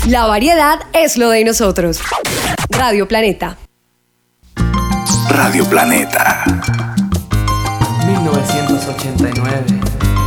La variedad es lo de nosotros. Radio Planeta. Radio Planeta. 1989.